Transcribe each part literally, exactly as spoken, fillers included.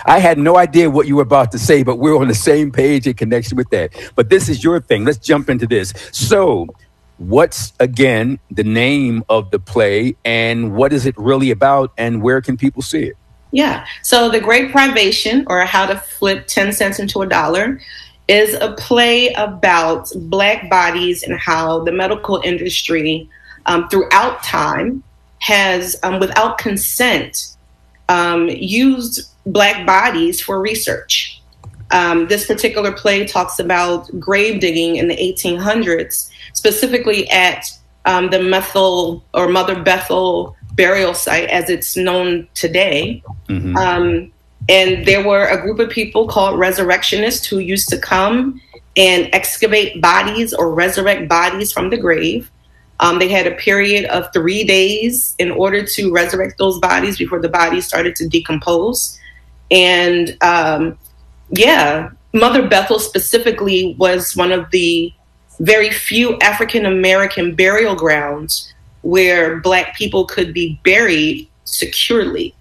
I had no idea what you were about to say, but we're on the same page in connection with that. But this is your thing. Let's jump into this. So, what's, again, the name of the play, and what is it really about, and where can people see it? Yeah. So The Great Privation, or How to Flip ten cents into a Dollar, is a play about Black bodies and how the medical industry um, throughout time has, um, without consent, um, used Black bodies for research. Um, this particular play talks about grave digging in the eighteen hundreds, specifically at um, the Bethel or Mother Bethel burial site as it's known today. Mm-hmm. Um, and there were a group of people called resurrectionists who used to come and excavate bodies or resurrect bodies from the grave. Um, they had a period of three days in order to resurrect those bodies before the bodies started to decompose. And um, yeah, Mother Bethel specifically was one of the very few African-American burial grounds where Black people could be buried securely.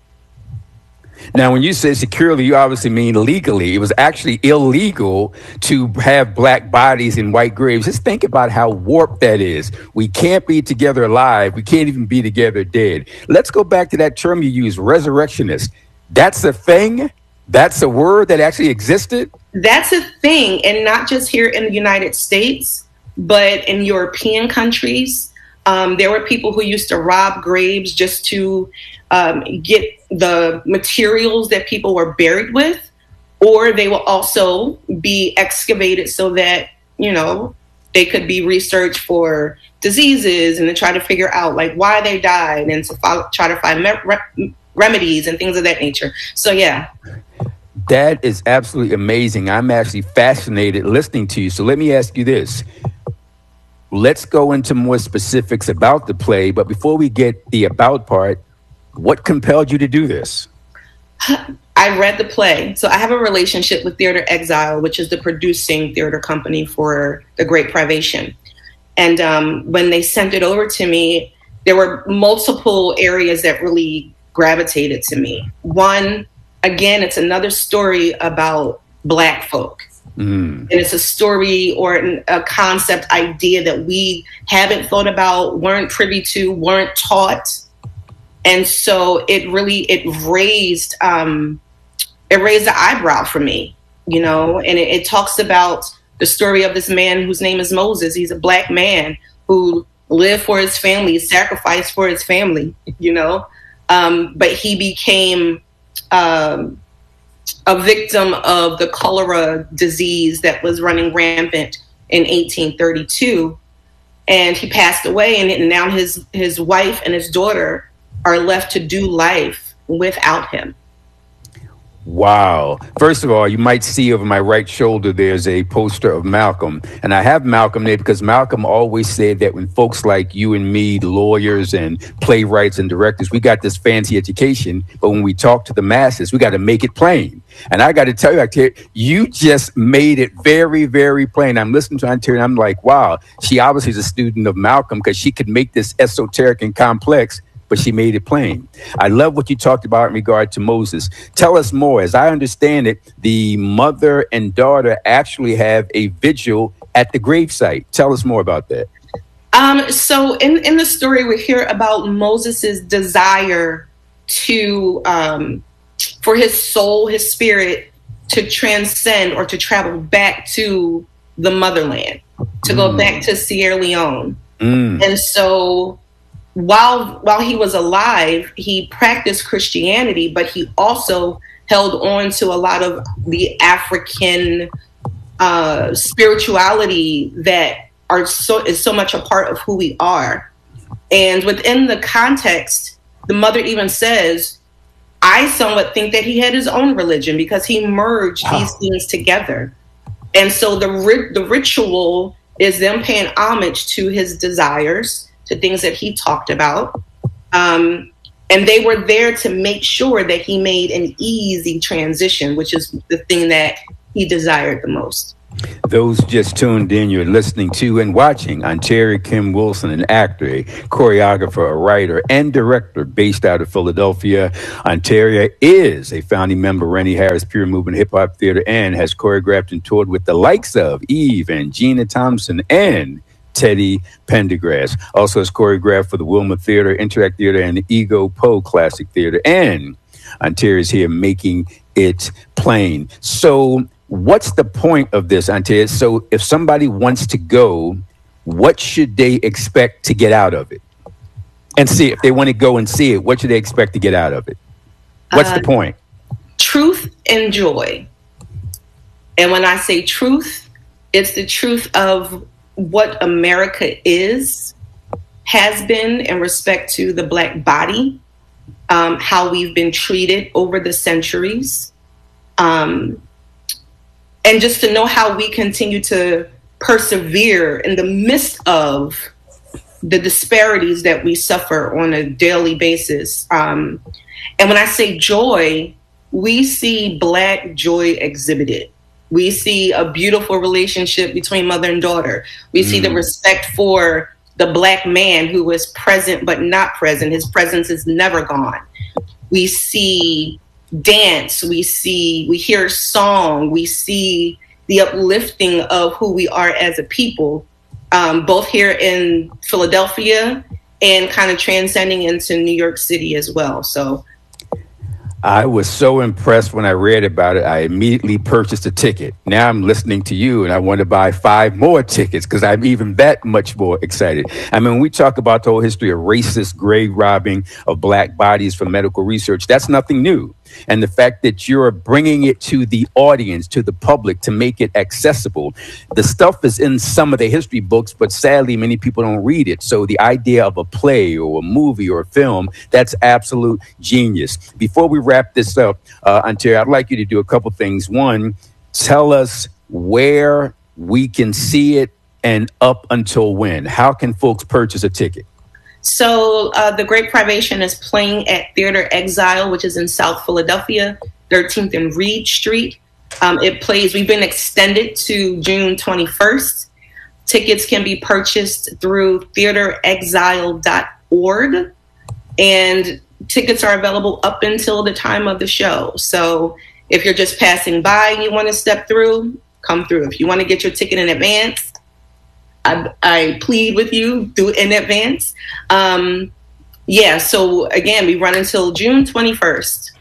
Now, when you say securely, you obviously mean legally. It was actually illegal to have Black bodies in white graves. Just think about how warped that is. We can't be together alive. We can't even be together dead. Let's go back to that term you used, resurrectionist. That's a thing? That's a word that actually existed? That's a thing, and not just here in the United States, but in European countries. Um, there were people who used to rob graves just to um, get the materials that people were buried with, or they will also be excavated so that, you know, they could be researched for diseases and to try to figure out like why they died and to follow, try to find me- re- remedies and things of that nature. So, yeah. That is absolutely amazing. I'm actually fascinated listening to you. So let me ask you this. Let's go into more specifics about the play. But before we get the about part, what compelled you to do this? I read the play. So I have a relationship with Theater Exile, which is the producing theater company for The Great Privation. And um, when they sent it over to me, there were multiple areas that really gravitated to me. One, again, it's another story about Black folk. Mm. And it's a story or an, a concept idea that we haven't thought about, weren't privy to, weren't taught. And so it really, it raised, um, it raised the eyebrow for me, you know, and it, it talks about the story of this man whose name is Moses. He's a Black man who lived for his family, sacrificed for his family, you know, um, but he became um, a victim of the cholera disease that was running rampant in eighteen thirty-two. And he passed away, and now his, his wife and his daughter are left to do life without him. Wow. First of all, you might see over my right shoulder, there's a poster of Malcolm. And I have Malcolm there because Malcolm always said that when folks like you and me, lawyers and playwrights and directors, we got this fancy education, but when we talk to the masses, we got to make it plain. And I got to tell you, Octavia, you just made it very, very plain. I'm listening to Octavia and I'm like, wow, she obviously is a student of Malcolm because she could make this esoteric and complex, but she made it plain. I love what you talked about in regard to Moses. Tell us more. As I understand it, the mother and daughter actually have a vigil at the gravesite. Tell us more about that. Um, so in, in the story, we hear about Moses's desire to, um, for his soul, his spirit, to transcend or to travel back to the motherland, to mm. go back to Sierra Leone. Mm. And so While while he was alive, he practiced Christianity, but he also held on to a lot of the African uh, spirituality that are so is so much a part of who we are. And within the context, the mother even says, I somewhat think that he had his own religion because he merged wow. these things together. And so the ri- the ritual is them paying homage to his desires, to things that he talked about. Um, and they were there to make sure that he made an easy transition, which is the thing that he desired the most. Those just tuned in, you're listening to and watching Ontaria Kim Wilson, an actor, a choreographer, a writer, and director based out of Philadelphia. Ontaria is a founding member of Rennie Harris Pure Movement Hip Hop Theater and has choreographed and toured with the likes of Eve and Gina Thompson and Teddy Pendergrass. Also has choreographed for the Wilma Theater, Interact Theater, and the Ego Poe Classic Theater. And Ontaria is here making it plain. So what's the point of this, Ontaria? So if somebody wants to go, what should they expect to get out of it? And see, if they want to go and see it, what should they expect to get out of it? What's uh, the point? Truth and joy. And when I say truth, it's the truth of what America is, has been in respect to the Black body, um, how we've been treated over the centuries, um, and just to know how we continue to persevere in the midst of the disparities that we suffer on a daily basis. Um, and when I say joy, we see Black joy exhibited. We see a beautiful relationship between mother and daughter. We mm. see the respect for the Black man who is present but not present. His presence is never gone. We see dance. We see, we hear song. We see the uplifting of who we are as a people, um, both here in Philadelphia and kind of transcending into New York City as well. So I was so impressed when I read about it. I immediately purchased a ticket. Now I'm listening to you and I want to buy five more tickets because I'm even that much more excited. I mean, when we talk about the whole history of racist grave robbing of Black bodies for medical research, that's nothing new. And the fact that you're bringing it to the audience, to the public, to make it accessible. The stuff is in some of the history books, but sadly, many people don't read it. So the idea of a play or a movie or a film, that's absolute genius. Before we wrap this up, uh, Ontaria, I'd like you to do a couple things. One, tell us where we can see it and up until when. How can folks purchase a ticket? So uh, The Great Privation is playing at Theater Exile, which is in South Philadelphia, thirteenth and Reed Street. Um, it plays, we've been extended to June twenty-first. Tickets can be purchased through theater exile dot org. And tickets are available up until the time of the show. So if you're just passing by and you want to step through, come through. If you want to get your ticket in advance, I, I plead with you, do it in advance. Um, yeah, so again, we run until June twenty-first.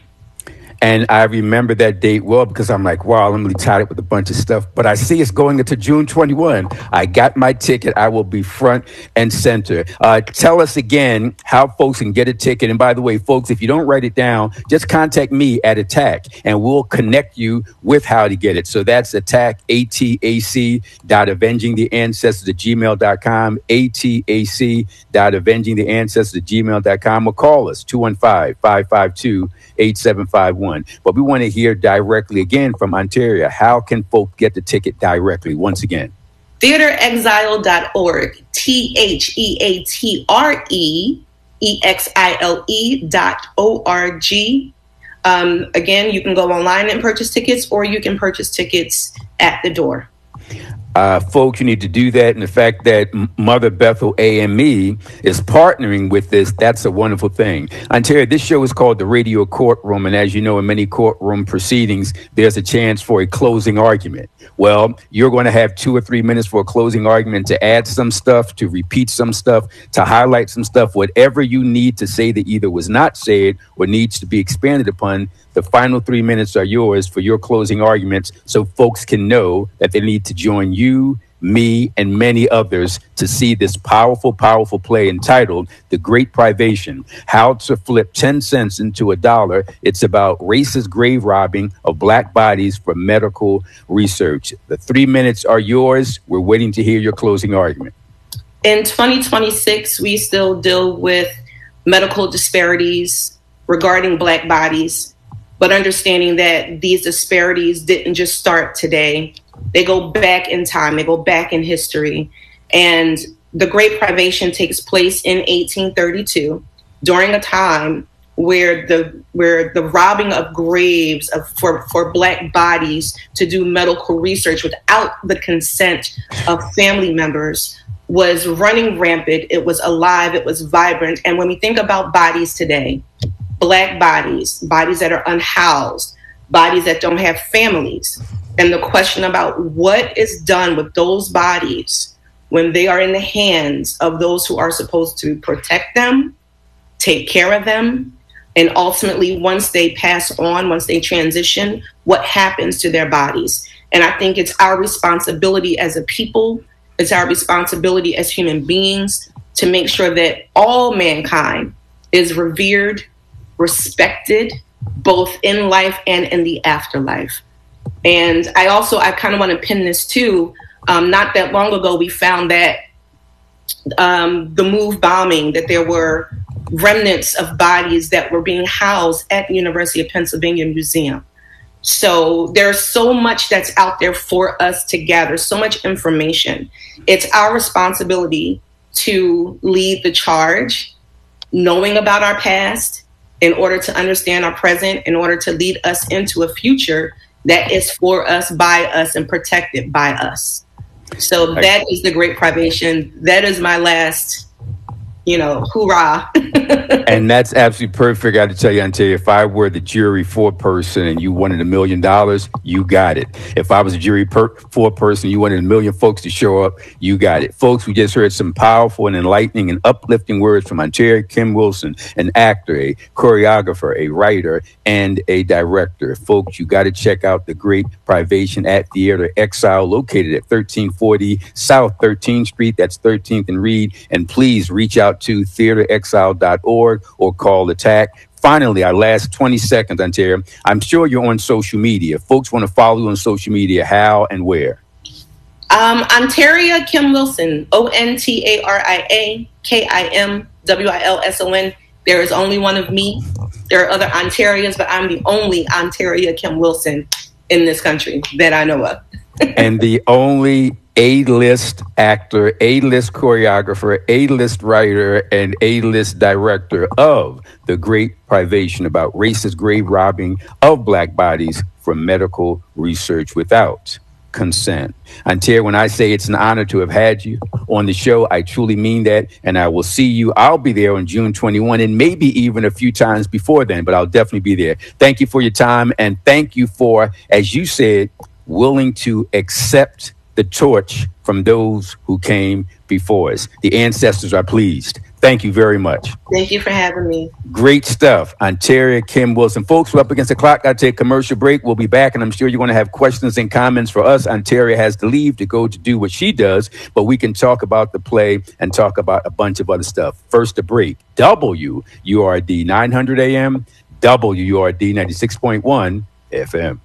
And I remember that date well because I'm like, wow, I'm really tied up with a bunch of stuff. But I see it's going into June twenty-first. I got my ticket. I will be front and center. Uh, tell us again how folks can get a ticket. And by the way, folks, if you don't write it down, just contact me at Attack and we'll connect you with how to get it. So that's Attack, A T A C dot avenging the ancestors at gmail dot com, A T A C dot avenging the ancestors at gmail dot com, or call us two one five, five five two, eight seven five one. But we want to hear directly again from Ontaria. How can folk get the ticket directly once again? theater exile dot org, T H E A T R E E X I L E dot O R G. Um, again, you can go online and purchase tickets, or you can purchase tickets at the door. Uh, folks, you need to do that. And the fact that Mother Bethel A M E is partnering with this, that's a wonderful thing. Ontaria, this show is called The Radio Courtroom. And as you know, in many courtroom proceedings, there's a chance for a closing argument. Well, you're going to have two or three minutes for a closing argument to add some stuff, to repeat some stuff, to highlight some stuff, whatever you need to say that either was not said or needs to be expanded upon. The final three minutes are yours for your closing arguments so folks can know that they need to join you, me, and many others to see this powerful, powerful play entitled The Great Privation, How to Flip ten cents into a dollar. It's about racist grave robbing of Black bodies for medical research. The three minutes are yours. We're waiting to hear your closing argument. In twenty twenty-six, we still deal with medical disparities regarding Black bodies, but understanding that these disparities didn't just start today. They go back in time, they go back in history. And the Great Privation takes place in eighteen thirty-two during a time where the where the robbing of graves of for, for Black bodies to do medical research without the consent of family members was running rampant. It was alive. It was vibrant. And when we think about bodies today, Black bodies, bodies that are unhoused, bodies that don't have families, and the question about what is done with those bodies when they are in the hands of those who are supposed to protect them, take care of them, and ultimately, once they pass on, once they transition, what happens to their bodies? And I think it's our responsibility as a people, it's our responsibility as human beings to make sure that all mankind is revered, respected, both in life and in the afterlife. And I also, I kind of want to pin this too. Um, not that long ago, we found that um, the MOVE bombing, that there were remnants of bodies that were being housed at the University of Pennsylvania Museum. So there's so much that's out there for us to gather, so much information. It's our responsibility to lead the charge, knowing about our past in order to understand our present, in order to lead us into a future that is for us, by us, and protected by us. So that is the Great Privation. That is my last, you know, hoorah. And that's absolutely perfect. I got to tell you, Antaria, if I were the jury for person and you wanted a million dollars, you got it. If I was a jury per- for person, you wanted a million folks to show up, you got it. Folks, we just heard some powerful and enlightening and uplifting words from Antaria Kim Wilson, an actor, a choreographer, a writer, and a director. Folks, you got to check out The Great Privation at Theater Exile, located at thirteen forty South thirteenth Street. That's thirteenth and Reed. And please reach out to theater exile dot org or call the T A C. Finally, our last twenty seconds, Antaria. I'm sure you're on social media. Folks want to follow you on social media. How and where? Um, Antaria Kim Wilson, O N T A R I A K I M W I L S O N. There is only one of me. There are other Antarias, but I'm the only Antaria Kim Wilson in this country that I know of. And the only A-list actor, A-list choreographer, A-list writer, and A-list director of The Great Privation, about racist grave robbing of Black bodies for medical research without consent. Antaria, when I say it's an honor to have had you on the show, I truly mean that, and I will see you. I'll be there on June twenty-first, and maybe even a few times before then, but I'll definitely be there. Thank you for your time, and thank you for, as you said, willing to accept the torch from those who came before us. The ancestors are pleased. Thank you very much. Thank you for having me. Great stuff. Antaria Kim Wilson. Folks, we're up against the clock. I'll take a commercial break. We'll be back, and I'm sure you're going to have questions and comments for us. Antaria has to leave to go to do what she does, but we can talk about the play and talk about a bunch of other stuff. First, a break. W U R D nine hundred A M, W U R D ninety-six point one F M.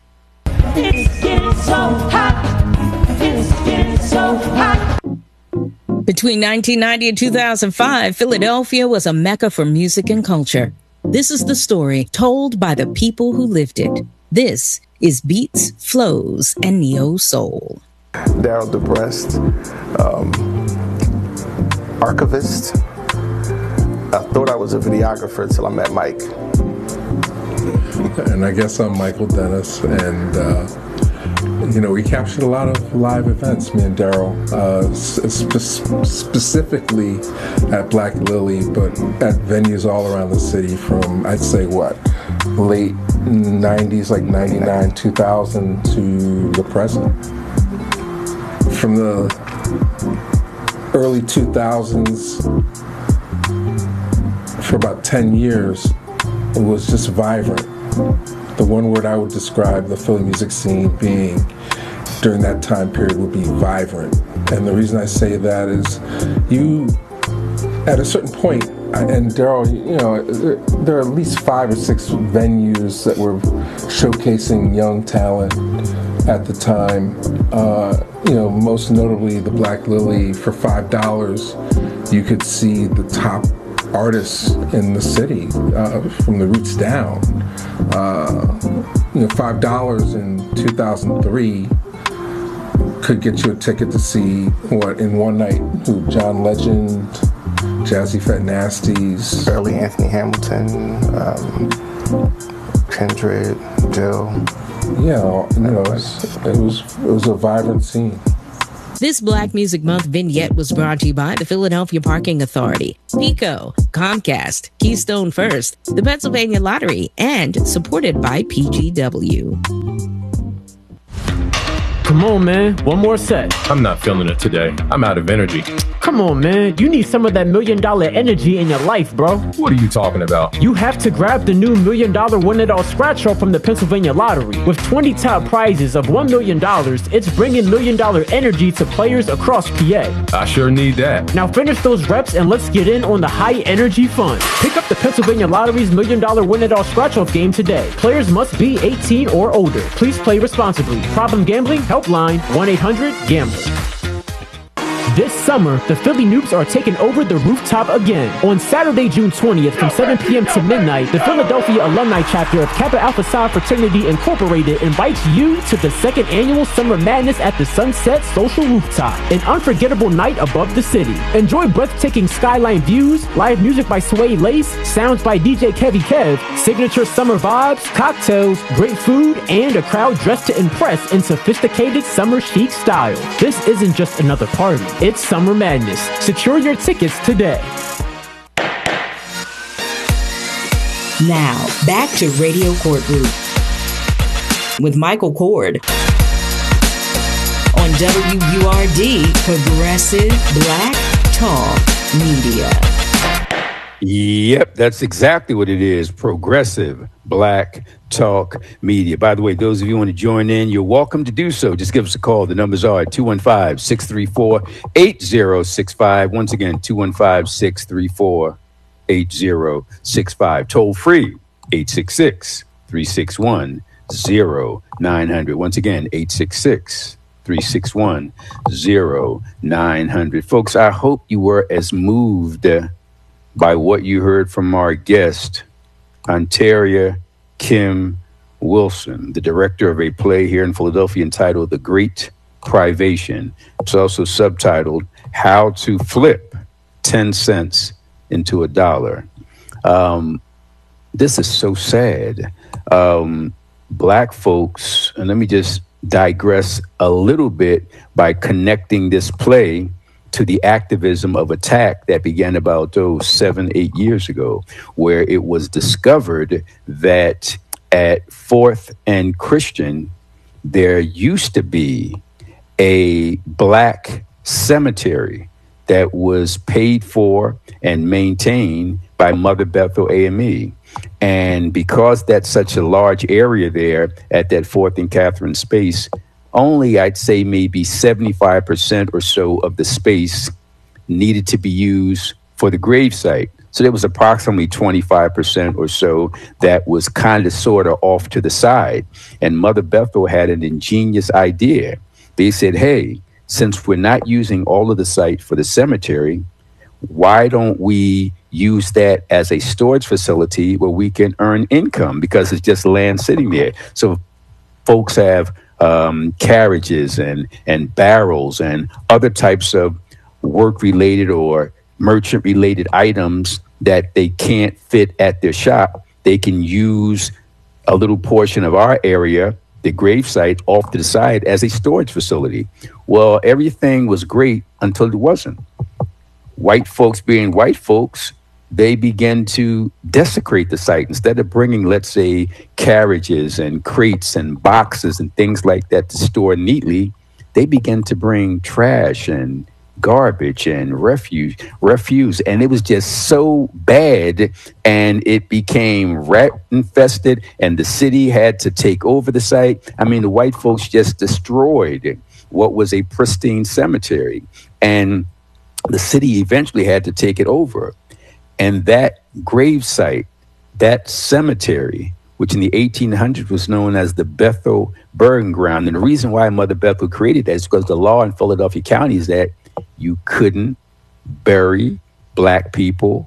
It's getting so hot. It's getting so hot. Between nineteen ninety and two thousand five, Philadelphia was a mecca for music and culture. This is the story told by the people who lived it. This is Beats, Flows, and Neo Soul. Daryl DeBrest, um, archivist. I thought I was a videographer until I met Mike. And I guess I'm Michael Dennis, and uh, you know, we captured a lot of live events, me and Daryl, uh, spe- specifically at Black Lily, but at venues all around the city from, I'd say, what, late nineties, like ninety-nine, two thousand to the present. From the early two thousands, for about ten years, it was just vibrant. The one word I would describe the Philly music scene being during that time period would be vibrant. And the reason I say that is you, at a certain point, and Daryl, you know, there are at least five or six venues that were showcasing young talent at the time. Uh, you know, most notably the Black Lily. For five dollars, you could see the top artists in the city, uh, from the roots down. Uh, you know, five dollars in two thousand three could get you a ticket to see, what, in one night, who, John Legend, Jazzy Fat Nasties, early Anthony Hamilton, um, Kindred, Jill. Yeah, you know, it was, it was it was a vibrant scene. This Black Music Month vignette was brought to you by the Philadelphia Parking Authority, PECO, Comcast, Keystone First, the Pennsylvania Lottery, and supported by P G W. Come on, man. One more set. I'm not feeling it today. I'm out of energy. Come on, man. You need some of that million dollar energy in your life, bro. What are you talking about? You have to grab the new million dollar win it all scratch off from the Pennsylvania Lottery. With twenty top prizes of one million dollars, it's bringing million dollar energy to players across P A. I sure need that. Now finish those reps and let's get in on the high energy fun. Pick up the Pennsylvania Lottery's million dollar win it all scratch off game today. Players must be eighteen or older. Please play responsibly. Problem gambling? Helpline one eight hundred gambler. This summer, the Philly Noobs are taking over the rooftop again. On Saturday, June twentieth from seven p.m. to midnight, the Philadelphia Alumni Chapter of Kappa Alpha Psi Fraternity Incorporated invites you to the second annual Summer Madness at the Sunset Social Rooftop, an unforgettable night above the city. Enjoy breathtaking skyline views, live music by Sway Lace, sounds by D J Kevy Kev, signature summer vibes, cocktails, great food, and a crowd dressed to impress in sophisticated summer chic style. This isn't just another party. It's Summer Madness. Secure your tickets today. Now, back to Radio Courtroom with Michael Cord on W U R D, Progressive Black Talk Media. Yep, that's exactly what it is. Progressive Black Talk Media. By the way, those of you who want to join in, you're welcome to do so. Just give us a call. The numbers are two one five, six three four, eight zero six five. Once again, two one five, six three four, eight zero six five. Toll free, eight six six, three six one, zero nine hundred. Once again, eight six six, three six one, zero nine hundred. Folks, I hope you were as moved uh, by what you heard from our guest, Ontaria Kim Wilson, the director of a play here in Philadelphia entitled The Great Privation. It's also subtitled How to Flip ten cents into a Dollar. Um, this is so sad. Um, black folks, and let me just digress a little bit by connecting this play to the activism of attack that began about oh, seven, eight years ago, where it was discovered that at Fourth and Christian, there used to be a black cemetery that was paid for and maintained by Mother Bethel A M E. And because that's such a large area there at that Fourth and Catherine space, only I'd say maybe seventy-five percent or so of the space needed to be used for the gravesite. So there was approximately twenty-five percent or so that was kind of sort of off to the side. And Mother Bethel had an ingenious idea. They said, hey, since we're not using all of the site for the cemetery, why don't we use that as a storage facility where we can earn income, because it's just land sitting there. So folks have um, carriages and, and barrels and other types of work-related or merchant-related items that they can't fit at their shop. They can use a little portion of our area, the gravesite, off to the side as a storage facility. Well, everything was great until it wasn't. White folks being white folks, they began to desecrate the site. Instead of bringing, let's say, carriages and crates and boxes and things like that to store neatly, they began to bring trash and garbage and refuse, refuse. And it was just so bad, and it became rat infested, and the city had to take over the site. I mean, the white folks just destroyed what was a pristine cemetery, and the city eventually had to take it over. And that gravesite, that cemetery, which in the eighteen hundreds was known as the Bethel Burying Ground. And the reason why Mother Bethel created that is because the law in Philadelphia County is that you couldn't bury black people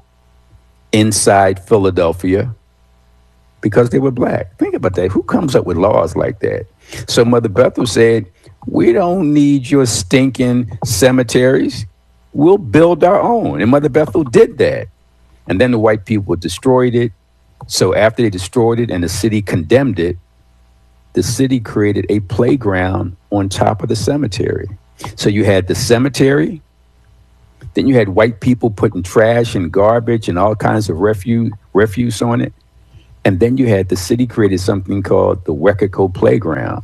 inside Philadelphia because they were black. Think about that. Who comes up with laws like that? So Mother Bethel said, we don't need your stinking cemeteries. we'll build our own. And Mother Bethel did that. And then the white people destroyed it. So after they destroyed it and the city condemned it, the city created a playground on top of the cemetery. So you had the cemetery, then you had white people putting trash and garbage and all kinds of refuse refuse on it. And then you had the city created something called the Wekico Playground.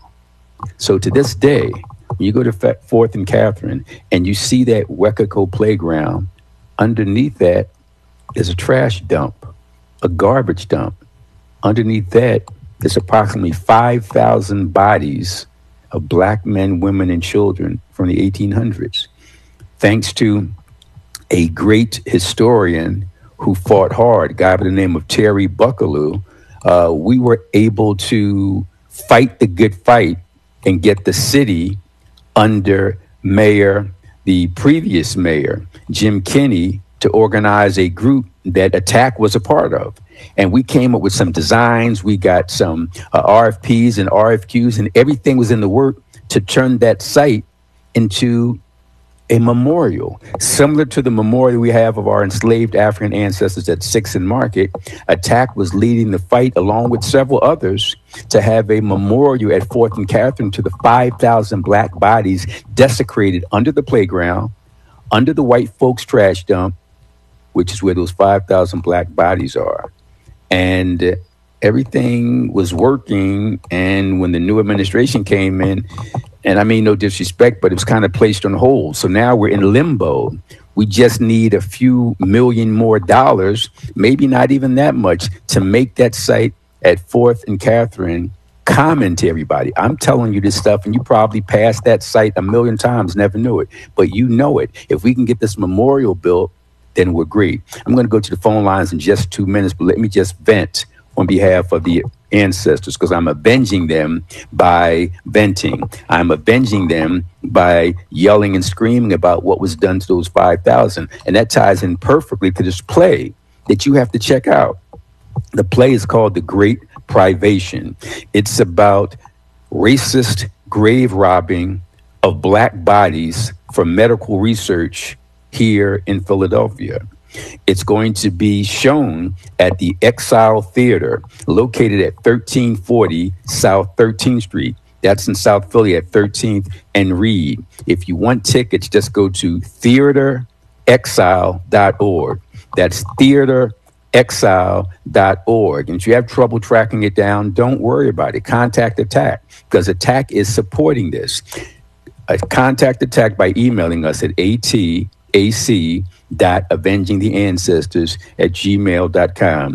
So to this day, when you go to Fourth and Catherine and you see that Wekico Playground, underneath that is a trash dump, a garbage dump. Underneath that is approximately five thousand bodies of black men, women, and children from the eighteen hundreds. Thanks to a great historian who fought hard, a guy by the name of Terry Buckaloo, uh, we were able to fight the good fight and get the city under mayor, the previous mayor, Jim Kenney, to organize a group that Attack was a part of. And we came up with some designs. We got some uh, R F Ps and R F Qs, and everything was in the work to turn that site into a memorial, similar to the memorial we have of our enslaved African ancestors at Sixth and Market. Attack was leading the fight along with several others to have a memorial at Fourth and Catherine to the five thousand black bodies desecrated under the playground, under the white folks trash dump, which is where those five thousand black bodies are. And uh, everything was working. And when the new administration came in, and I mean no disrespect, but it was kind of placed on hold. So now we're in limbo. We just need a few million more dollars, maybe not even that much, to make that site at Fourth and Catherine common to everybody. I'm telling you this stuff, and you probably passed that site a million times, never knew it, but you know it. If we can get this memorial built, then we're great. I'm going to go to the phone lines in just two minutes, but let me just vent on behalf of the ancestors, because I'm avenging them by venting. I'm avenging them by yelling and screaming about what was done to those five thousand. And that ties in perfectly to this play that you have to check out. The play is called The Great Privation. It's about racist grave robbing of black bodies for medical research here in Philadelphia. It's going to be shown at the Exile Theater, located at thirteen forty South thirteenth Street. That's in South Philly at thirteenth and Reed. If you want tickets, just go to theater exile dot org. That's theater exile dot org. And if you have trouble tracking it down, don't worry about it. Contact Attack, because Attack is supporting this. Uh, contact Attack by emailing us at at ac dot avenging the ancestors at gmail dot com.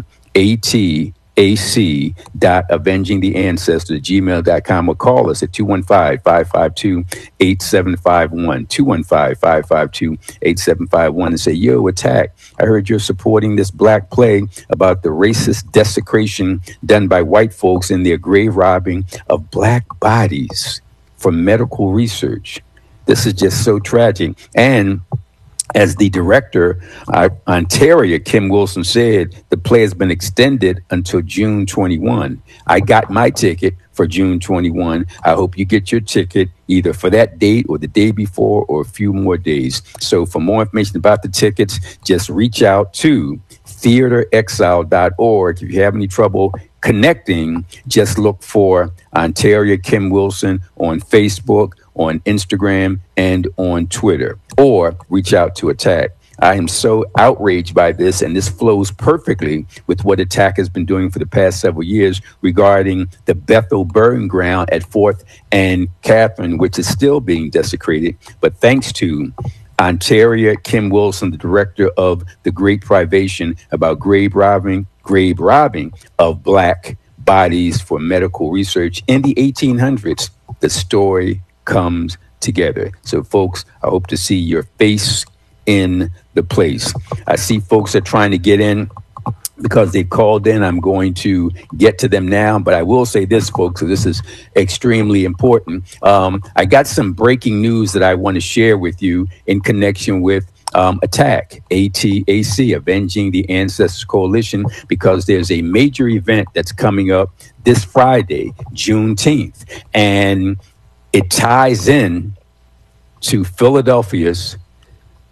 atac dot avenging the ancestors at gmail dot com, or call us at two one five, five five two, eight seven five one, two one five, five five two, eight seven five one, and say, yo, Attack, I heard you're supporting this black play about the racist desecration done by white folks in their grave robbing of black bodies for medical research. This is just so tragic. And as the director, uh, Ontario, Kim Wilson, said, the play has been extended until June twenty-first. I got my ticket for June twenty-first. I hope you get your ticket either for that date or the day before or a few more days. So for more information about the tickets, just reach out to theater exile dot org. If you have any trouble connecting, just look for Ontario Kim Wilson on Facebook, on Instagram, and on Twitter, or reach out to Attack. I am so outraged by this, and this flows perfectly with what Attack has been doing for the past several years regarding the Bethel Burying Ground at Fourth and Catherine, which is still being desecrated. But thanks to Ontario Kim Wilson, the director of The Great Privation, about grave robbing, grave robbing of black bodies for medical research in the eighteen hundreds, the story comes together. So folks, I hope to see your face in the place. I see folks are trying to get in because they called in. I'm going to get to them now, but I will say this, folks, so this is extremely important. Um, I got some breaking news that I want to share with you in connection with um, Attack, A T A C, Avenging the Ancestors Coalition, because there's a major event that's coming up this Friday, Juneteenth, and it ties in to Philadelphia's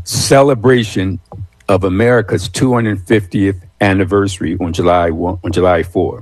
celebration of America's two hundred fiftieth anniversary on July first, on July fourth.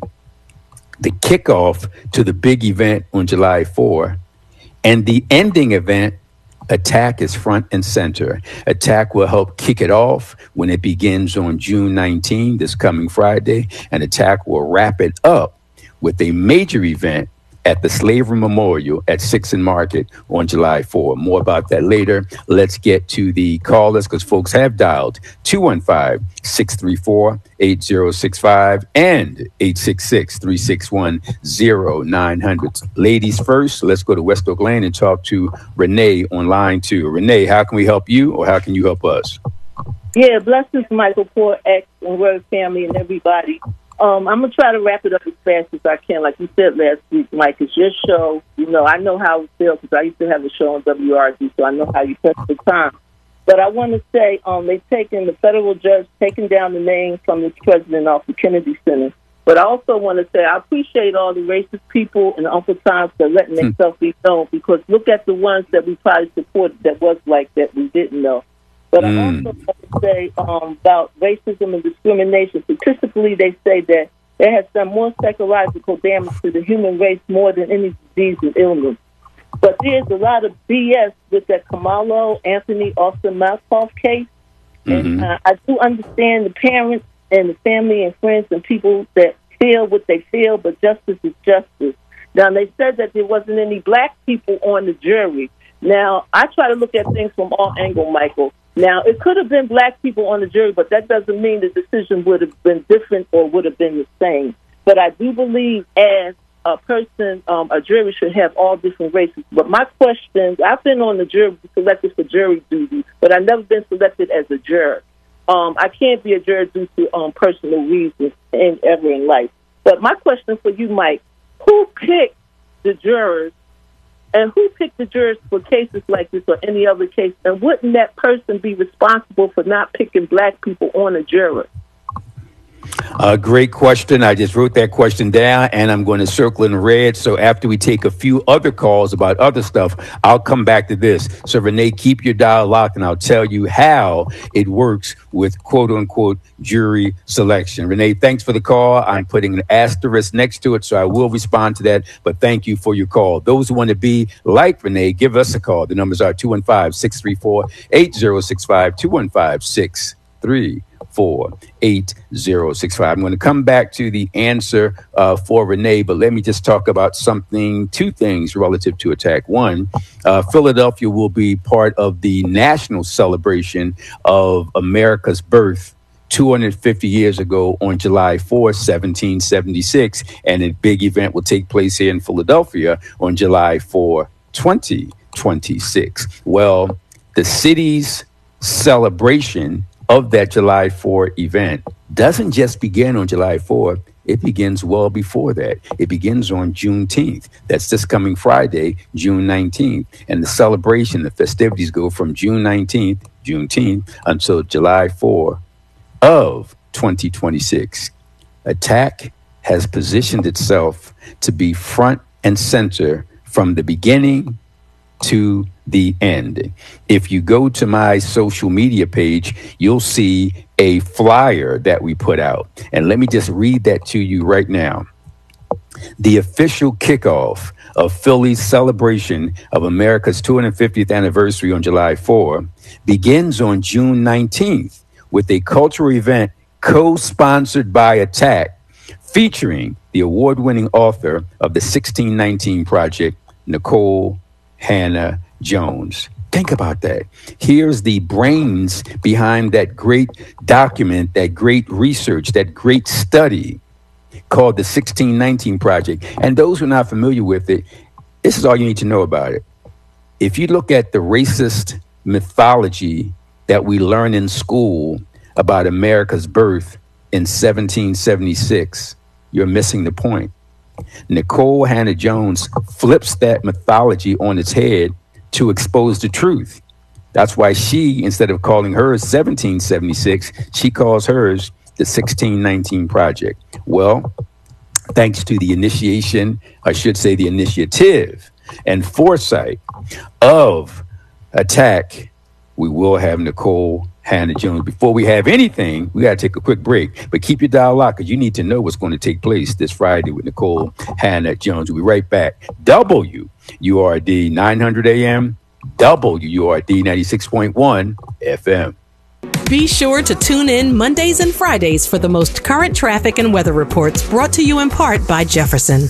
The kickoff to the big event on July fourth, and the ending event, Attack, is front and center. Attack will help kick it off when it begins on June nineteenth, this coming Friday, and Attack will wrap it up with a major event at the Slavery Memorial at sixth and Market on July fourth. More about that later. Let's get to the callers, because folks have dialed two one five, six three four, eight zero six five and eight six six, three six one, zero nine zero zero. Ladies first, let's go to West Oak Lane and talk to Renee on line two. Renee, how can we help you, or how can you help us? Yeah, blessings, Michael, Poor X, and Word family, and everybody. Um, I'm going to try to wrap it up as fast as I can. Like you said last week, Mike, it's your show. You know, I know how it feels because I used to have a show on W R Z, so I know how you press the time. But I want to say um, they've taken, the federal judge taken down the name from this president off the Kennedy Center. But I also want to say I appreciate all the racist people in Uncle Tom's for letting hmm. themselves be known, because look at the ones that we probably supported that was like that we didn't know. But mm. I also want to say um, about racism and discrimination. Statistically, they say that it has done more psychological damage to the human race more than any disease and illness. But there's a lot of B S with that Kamalo Anthony Austin Malkoff case. Mm-hmm. And uh, I do understand the parents and the family and friends and people that feel what they feel, but justice is justice. Now, they said that there wasn't any black people on the jury. Now, I try to look at things from all angles, Michael. Now, it could have been black people on the jury, but that doesn't mean the decision would have been different or would have been the same. But I do believe as a person, um, a jury should have all different races. But my question, I've been on the jury, selected for jury duty, but I've never been selected as a juror. Um, I can't be a juror due to um, personal reasons and ever in life. But my question for you, Mike, who picked the jurors? And who picked the jurors for cases like this or any other case? And wouldn't that person be responsible for not picking black people on a jury? Uh, great question. I just wrote that question down, and I'm going to circle in red. So after we take a few other calls about other stuff, I'll come back to this. So, Renee, keep your dial locked, and I'll tell you how it works with quote-unquote jury selection. Renee, thanks for the call. I'm putting an asterisk next to it, so I will respond to that. But thank you for your call. Those who want to be like Renee, give us a call. The numbers are two one five, six three four, eight zero six five, two one five, six three four, eight zero six five. I'm going to come back to the answer uh, for Renee, but let me just talk about something, two things relative to Attack. One, uh, Philadelphia will be part of the national celebration of America's birth two hundred fifty years ago on July fourth, seventeen seventy-six, and a big event will take place here in Philadelphia on July fourth, twenty twenty-six. Well, the city's celebration of that July fourth event doesn't just begin on July fourth. It begins well before that. It begins on Juneteenth. That's this coming Friday, June nineteenth. And the celebration, the festivities go from June nineteenth, Juneteenth, until July fourth of twenty twenty-six. Attack has positioned itself to be front and center from the beginning to the end. If you go to my social media page, you'll see a flyer that we put out. And let me just read that to you right now. The official kickoff of Philly's celebration of America's two hundred fiftieth anniversary on July fourth begins on June nineteenth with a cultural event co-sponsored by Attack, featuring the award-winning author of the sixteen nineteen Project, Nikole Hannah Jones. Think about that. Here's the brains behind that great document, that great research, that great study called the sixteen nineteen Project. And those who are not familiar with it, this is all you need to know about it. If you look at the racist mythology that we learn in school about America's birth in seventeen seventy-six, you're missing the point. Nikole Hannah Jones flips that mythology on its head to expose the truth. That's why she, instead of calling hers seventeen seventy-six, she calls hers the sixteen nineteen Project. Well, thanks to the initiation, I should say the initiative and foresight of Attack we will have Nicole Hannah Jones. Before we have anything, we got to take a quick break. But keep your dial locked because you need to know what's going to take place this Friday with Nicole Hannah Jones. We'll be right back. W U R D nine hundred A M, W U R D ninety-six point one F M. Be sure to tune in Mondays and Fridays for the most current traffic and weather reports brought to you in part by Jefferson.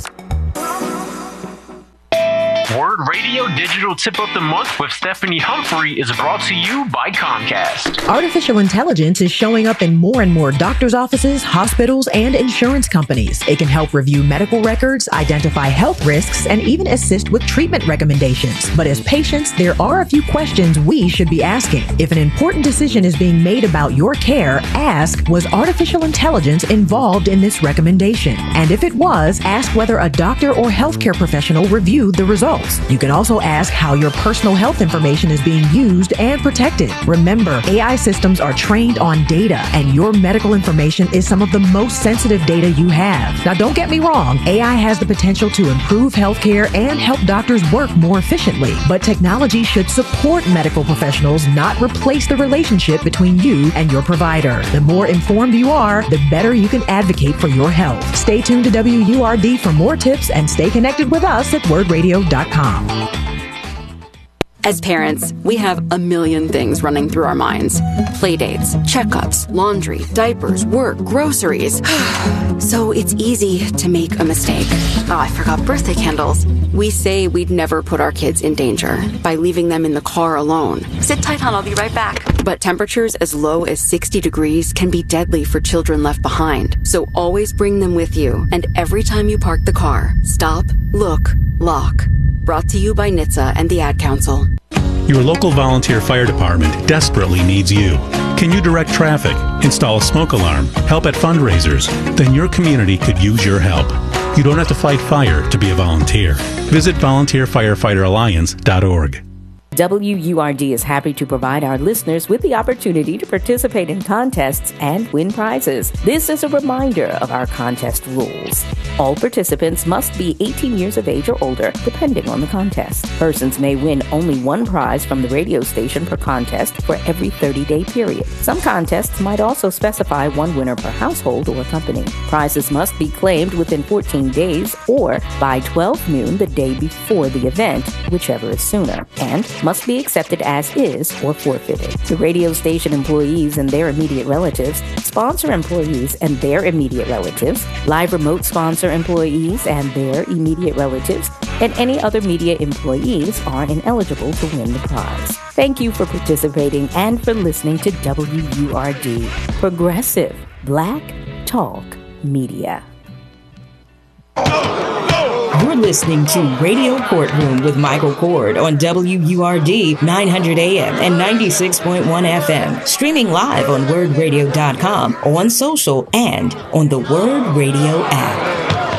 Word Radio Digital Tip of the Month with Stephanie Humphrey is brought to you by Comcast. Artificial intelligence is showing up in more and more doctors' offices, hospitals, and insurance companies. It can help review medical records, identify health risks, and even assist with treatment recommendations. But as patients, there are a few questions we should be asking. If an important decision is being made about your care, ask, was artificial intelligence involved in this recommendation? And if it was, ask whether a doctor or healthcare professional reviewed the results. You can also ask how your personal health information is being used and protected. Remember, A I systems are trained on data, and your medical information is some of the most sensitive data you have. Now, don't get me wrong, A I has the potential to improve healthcare and help doctors work more efficiently, but technology should support medical professionals, not replace the relationship between you and your provider. The more informed you are, the better you can advocate for your health. Stay tuned to W U R D for more tips and stay connected with us at word radio dot com. As parents, we have a million things running through our minds. Playdates, checkups, laundry, diapers, work, groceries. So it's easy to make a mistake. Oh, I forgot birthday candles. We say we'd never put our kids in danger by leaving them in the car alone. Sit tight, hon, I'll be right back. But temperatures as low as sixty degrees can be deadly for children left behind. So always bring them with you. And every time you park the car, stop, look, lock. Brought to you by N H T S A and the Ad Council. Your local volunteer fire department desperately needs you. Can you direct traffic, install a smoke alarm, help at fundraisers? Then your community could use your help. You don't have to fight fire to be a volunteer. Visit volunteer firefighter alliance dot org. W U R D is happy to provide our listeners with the opportunity to participate in contests and win prizes. This is a reminder of our contest rules. All participants must be eighteen years of age or older, depending on the contest. Persons may win only one prize from the radio station per contest for every thirty-day period. Some contests might also specify one winner per household or company. Prizes must be claimed within fourteen days or by twelve noon the day before the event, whichever is sooner, and must be accepted as is or forfeited. The radio station employees and their immediate relatives, sponsor employees and their immediate relatives, live remote sponsor employees and their immediate relatives, and any other media employees are ineligible to win the prize. Thank you for participating and for listening to W U R D, Progressive Black Talk Media. You're listening to Radio Courtroom with Michael Cord on W U R D nine hundred A M and ninety-six point one F M. Streaming live on word radio dot com, on social, and on the Word Radio app.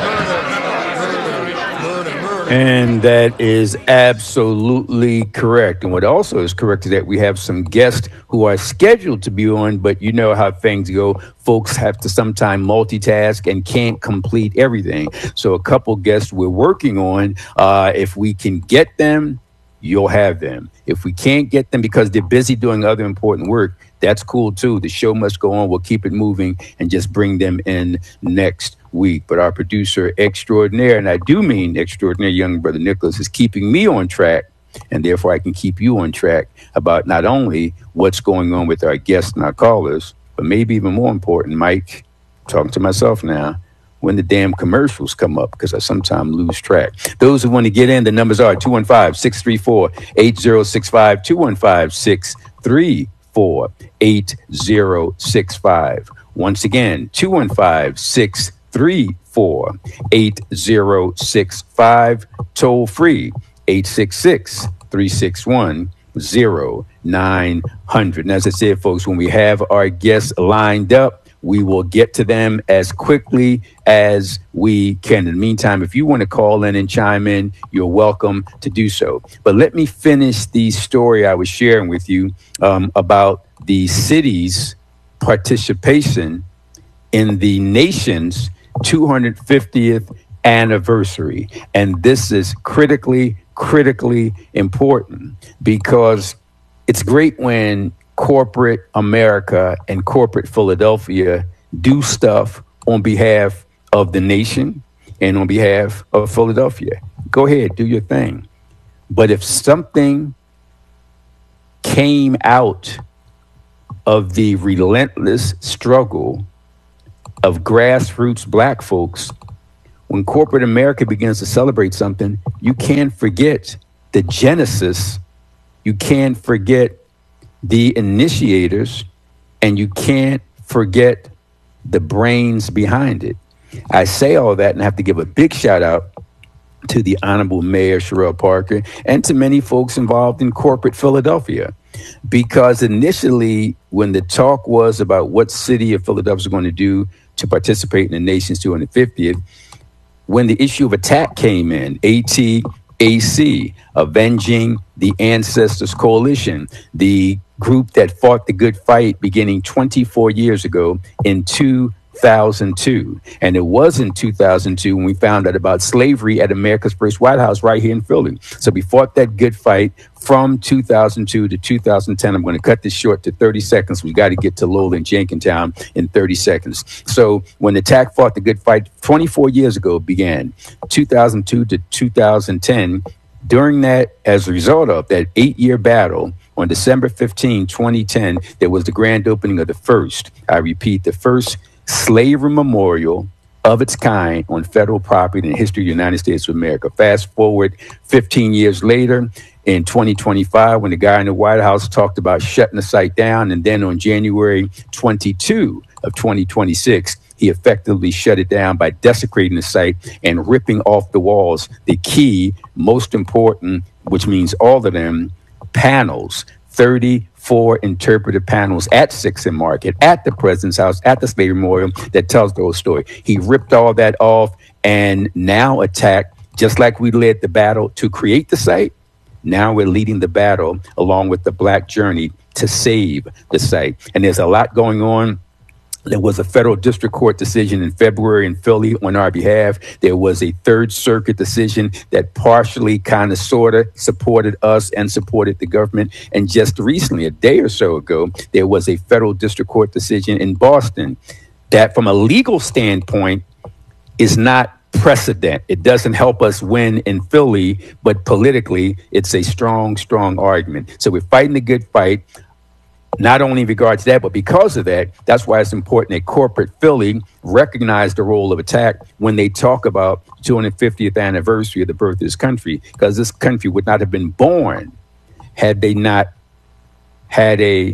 And that is absolutely correct. And what also is correct is that we have some guests who are scheduled to be on, but you know how things go. Folks have to sometimes multitask and can't complete everything. So a couple guests we're working on, uh, if we can get them, you'll have them. If we can't get them because they're busy doing other important work, that's cool too. The show must go on. We'll keep it moving and just bring them in next week. But our producer extraordinaire, and I do mean extraordinaire, young brother Nicholas, is keeping me on track, and therefore I can keep you on track about not only what's going on with our guests and our callers, but maybe even more important, Mike, talking to myself now, when the damn commercials come up, because I sometimes lose track. Those who want to get in, the numbers are two one five, six three four, eight zero six five, two one five, six three four, eight zero six five. Once again, two one five, six three four, eight zero six five. Toll free, eight six six, three six one, zero nine hundred. And as I said, folks, when we have our guests lined up, we will get to them as quickly as we can. In the meantime, if you want to call in and chime in, you're welcome to do so. But let me finish the story I was sharing with you um, about the city's participation in the nation's two hundred fiftieth anniversary. And this is critically, critically important because it's great when corporate America and corporate Philadelphia do stuff on behalf of the nation and on behalf of Philadelphia. Go ahead, do your thing. But if something came out of the relentless struggle of grassroots black folks, when corporate America begins to celebrate something, you can't forget the genesis, you can't forget the initiators, and you can't forget the brains behind it. I say all that and I have to give a big shout out to the Honorable Mayor Sherrell Parker and to many folks involved in corporate Philadelphia. Because initially, when the talk was about what city of Philadelphia was going to do to participate in the nation's two hundred fiftieth, when the issue of attack came in, A T A C, Avenging the Ancestors Coalition, the group that fought the good fight beginning twenty-four years ago in two thousand two. And it was in two thousand two when we found out about slavery at America's first White House right here in Philly. So we fought that good fight from two thousand two to two thousand ten. I'm going to cut this short to thirty seconds. We got to get to Lowell and Jenkintown in thirty seconds. So when the attack fought the good fight twenty-four years ago began, two thousand two to two thousand ten, during that, as a result of that eight-year battle, on December fifteenth, twenty ten, there was the grand opening of the first, I repeat, the first slavery memorial of its kind on federal property in the history of the United States of America. Fast forward fifteen years later, in twenty twenty-five, when the guy in the White House talked about shutting the site down, and then on January twenty-second of twenty twenty-six, he effectively shut it down by desecrating the site and ripping off the walls the key, most important, which means all of them, panels, thirty-four interpretive panels at Sixth and Market, at the President's House, at the Slavery Memorial that tells the whole story. He ripped all that off and now attacked, just like we led the battle to create the site. Now we're leading the battle along with the Black Journey to save the site. And there's a lot going on. There was a federal district court decision in February in Philly on our behalf. There was a Third Circuit decision that partially kind of sort of supported us and supported the government. And just recently, a day or so ago, there was a federal district court decision in Boston that from a legal standpoint is not precedent. It doesn't help us win in Philly, but politically, it's a strong, strong argument. So we're fighting the good fight. Not only in regards to that, but because of that, that's why it's important that corporate Philly recognize the role of attack when they talk about two hundred fiftieth anniversary of the birth of this country, because this country would not have been born had they not had a,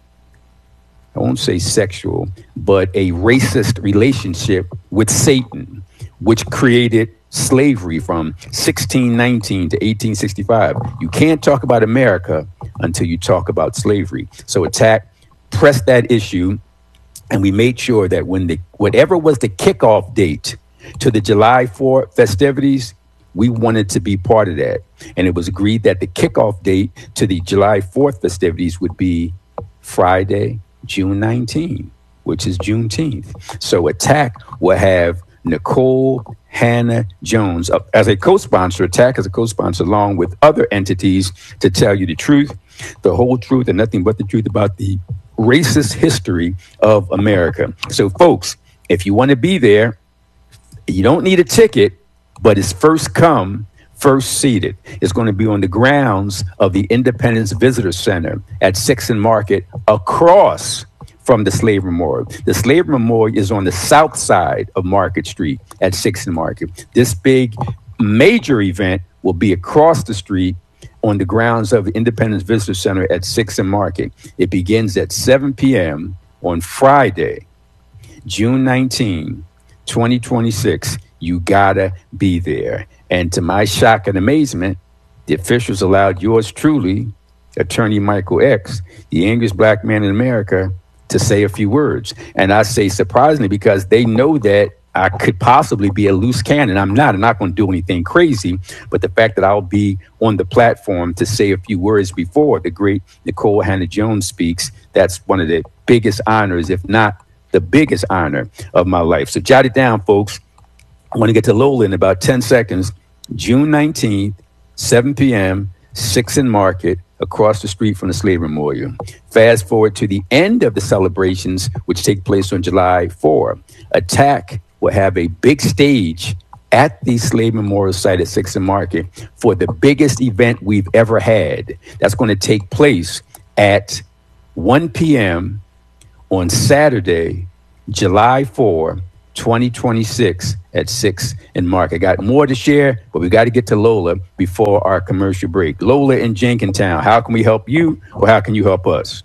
I won't say sexual, but a racist relationship with Satan, which created slavery from sixteen nineteen to eighteen sixty-five. You can't talk about America until you talk about slavery. So attack pressed that issue, and we made sure that when the whatever was the kickoff date to the July fourth festivities, we wanted to be part of that. And it was agreed that the kickoff date to the July fourth festivities would be Friday, June nineteenth, which is Juneteenth. So attack will have Nicole Hannah Jones uh, as a co-sponsor, attack as a co-sponsor, along with other entities, to tell you the truth, the whole truth, and nothing but the truth about the racist history of America. So, folks, if you want to be there, you don't need a ticket, but it's first come, first seated. It's going to be on the grounds of the Independence Visitor Center at Sixth and Market, across from the Slavery Memorial. The Slavery Memorial is on the south side of Market Street at Sixth and Market. This big major event will be across the street on the grounds of the Independence Visitor Center at Sixth and Market. It begins at seven p.m. on Friday, June nineteenth, twenty twenty-six. You gotta be there. And to my shock and amazement, the officials allowed yours truly, Attorney Michael X, the angriest black man in America, to say a few words. And I say surprisingly because they know that I could possibly be a loose cannon. I'm not. I'm not going to do anything crazy. But the fact that I'll be on the platform to say a few words before the great Nicole Hannah Jones speaks, that's one of the biggest honors, if not the biggest honor of my life. So jot it down, folks. I want to get to Lola in about ten seconds. June nineteenth, seven p.m., Sixth and Market, across the street from the Slavery Memorial. Fast forward to the end of the celebrations, which take place on July fourth. Attack will have a big stage at the Slave Memorial site at sixth and Market for the biggest event we've ever had. That's going to take place at one p.m. on Saturday, July fourth, twenty twenty-six at sixth and Market. I got more to share, but we got to get to Lola before our commercial break. Lola in Jenkintown, how can we help you or how can you help us?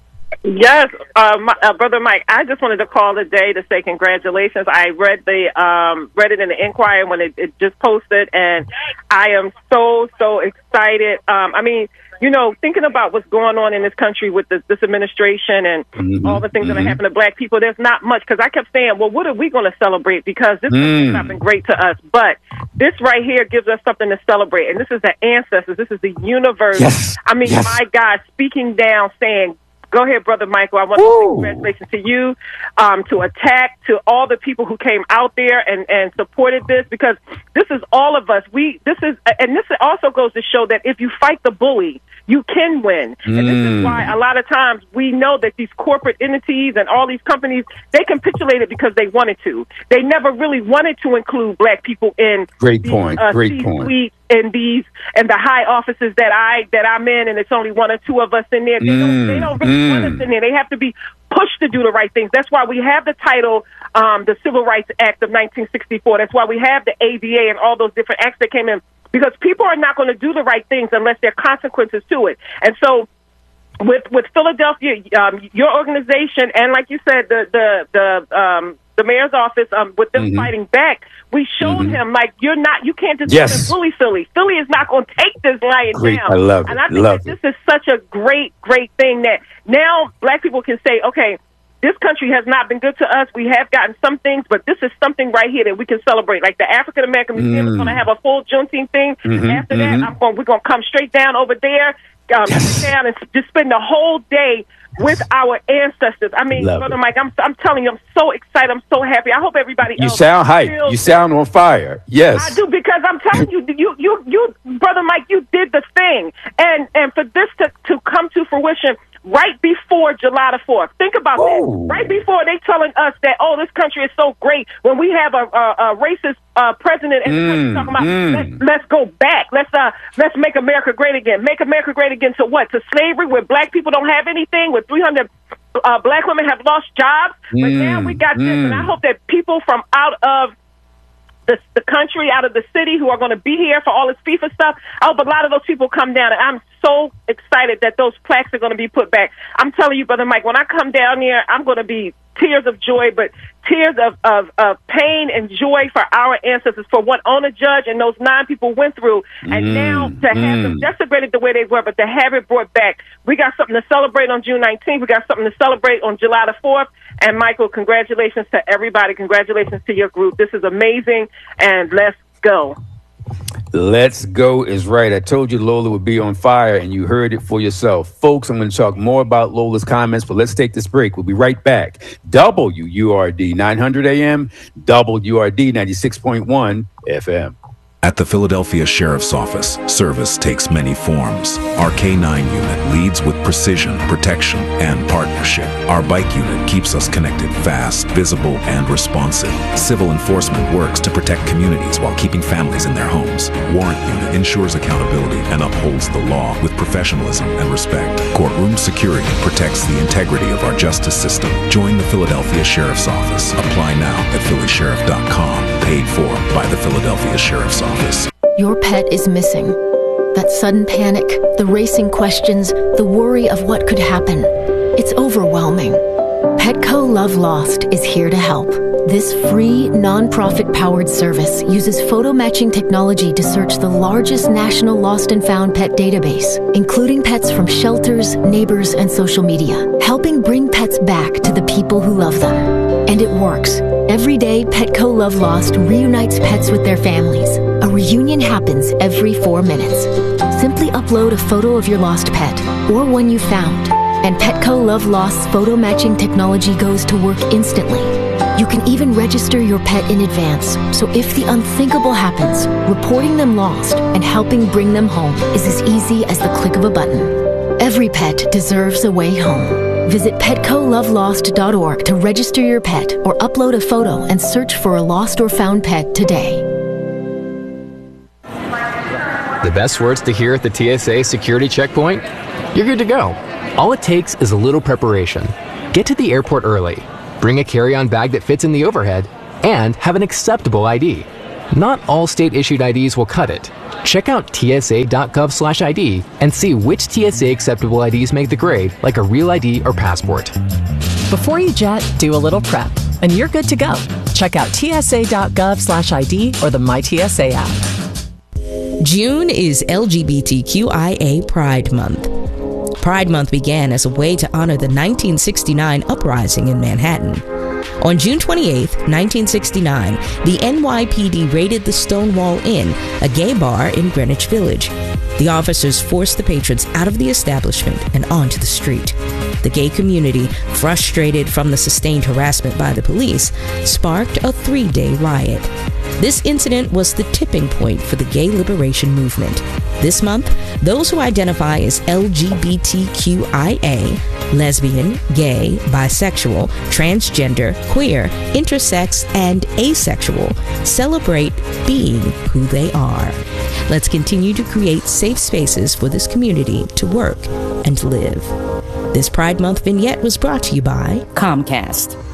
Yes, uh, my, uh, Brother Mike, I just wanted to call today to say congratulations. I read the um, read it in the Inquirer when it, it just posted, and I am so, so excited. Um, I mean, you know, thinking about what's going on in this country with this, this administration and mm-hmm, all the things mm-hmm. that are happening to black people, there's not much, because I kept saying, well, what are we going to celebrate? Because this mm. has not been great to us. But this right here gives us something to celebrate. And this is the ancestors. This is the universe. Yes. I mean, yes. my God, speaking down, saying, go ahead, Brother Michael. I want Woo. to say congratulations to you, um, to Attack, to all the people who came out there and, and supported this, because this is all of us. We this is, and this also goes to show that if you fight the bully, you can win. Mm. And this is why a lot of times we know that these corporate entities and all these companies, they capitulated because they wanted to. They never really wanted to include black people in Great these, point. Uh, Great point. In these and the high offices that I that I'm in, and it's only one or two of us in there. They mm, don't, they don't really mm. want us in there. They have to be pushed to do the right things. That's why we have the title, um, the Civil Rights Act of nineteen sixty-four. That's why we have the A D A and all those different acts that came in, because people are not going to do the right things unless there are consequences to it. And so, with with Philadelphia, um, your organization, and like you said, the the the um, the mayor's office, um, with them mm-hmm. fighting back, we showed mm-hmm. him, like, you're not, you can't just yes. bully Philly. Philly is not going to take this lying Great. down. I love and it. I think love that it. this is such a great, great thing that now black people can say, okay, this country has not been good to us. We have gotten some things, but this is something right here that we can celebrate. Like the African American Museum mm. is going to have a full Juneteenth thing. Mm-hmm. After mm-hmm. that, I'm going, we're going to come straight down over there, um, yes. sit down and just spend the whole day with our ancestors. I mean, Love Brother it. Mike, I'm I'm telling you, I'm so excited. I'm so happy. I hope everybody You else sound hype. feels- You sound on fire. Yes. I do, because I'm telling you, you, you, you, Brother Mike, you did the thing, and and for this to to come to fruition right before July the fourth. Think about Ooh. that. Right before they telling us that, oh, this country is so great, when we have a, a, a racist uh, president and Mm, talking about mm. let's, let's go back, let's uh let's make America great again. Make America great again to what? To slavery, where black people don't have anything, where three hundred uh, black women have lost jobs. But Mm, now we got this, mm. and I hope that people from out of The, the country, out of the city, who are going to be here for all this FIFA stuff, I hope a lot of those people come down, and I'm so excited that those plaques are going to be put back. I'm telling you, Brother Mike, when I come down there, I'm going to be tears of joy, but tears of, of, of pain and joy for our ancestors, for what Ona Judge and those nine people went through, and Mm, now to have mm. them desecrated the way they were, but to have it brought back. We got something to celebrate on June nineteenth. We got something to celebrate on July the fourth. And Michael, congratulations to everybody. Congratulations to your group. This is amazing, and let's go. Let's go is right. I told you Lola would be on fire, and you heard it for yourself. Folks, I'm going to talk more about Lola's comments, but let's take this break. We'll be right back. W U R D nine hundred A M, W U R D ninety-six point one F M. At the Philadelphia Sheriff's Office, service takes many forms. Our K nine unit leads with precision, protection, and partnership. Our bike unit keeps us connected fast, visible, and responsive. Civil enforcement works to protect communities while keeping families in their homes. Warrant unit ensures accountability and upholds the law with professionalism and respect. Courtroom security protects the integrity of our justice system. Join the Philadelphia Sheriff's Office. Apply now at philly sheriff dot com. Paid for by the Philadelphia Sheriff's Office. Your pet is missing. That sudden panic, the racing questions, the worry of what could happen. It's overwhelming. Petco Love Lost is here to help. This free, non-profit powered service uses photo matching technology to search the largest national lost and found pet database, including pets from shelters, neighbors, and social media, helping bring pets back to the people who love them. And it works. Every day, Petco Love Lost reunites pets with their families. A reunion happens every four minutes. Simply upload a photo of your lost pet or one you found, and Petco Love Lost's photo matching technology goes to work instantly. You can even register your pet in advance, so if the unthinkable happens, reporting them lost and helping bring them home is as easy as the click of a button. Every pet deserves a way home. Visit petco love lost dot org to register your pet or upload a photo and search for a lost or found pet today. The best words to hear at the T S A security checkpoint? You're good to go. All it takes is a little preparation. Get to the airport early, bring a carry-on bag that fits in the overhead, and have an acceptable I D. Not all state-issued I Ds will cut it. Check out T S A dot gov slash I D and see which T S A acceptable I Ds make the grade, like a real I D or passport. Before you jet, do a little prep, and you're good to go. Check out T S A dot gov slash I D or the My T S A app. June is L G B T Q I A Pride Month. Pride Month began as a way to honor the nineteen sixty-nine uprising in Manhattan. On June twenty-eighth, nineteen sixty-nine, the N Y P D raided the Stonewall Inn, a gay bar in Greenwich Village. The officers forced the patrons out of the establishment and onto the street. The gay community, frustrated from the sustained harassment by the police, sparked a three-day riot. This incident was the tipping point for the gay liberation movement. This month, those who identify as L G B T Q I A, lesbian, gay, bisexual, transgender, queer, intersex, and asexual, celebrate being who they are. Let's continue to create safe spaces for this community to work and live. This Pride Month vignette was brought to you by Comcast.